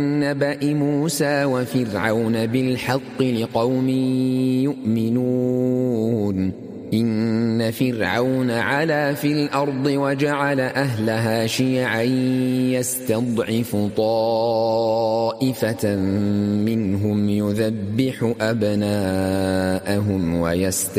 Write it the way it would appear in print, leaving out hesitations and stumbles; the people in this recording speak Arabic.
نبأ موسى وفرعون بالحق لقوم يؤمنون إن فرعون علا في الأرض وجعل أهلها شيعا يستضعف طائفة منهم يذبح أبناءهم ويستحيي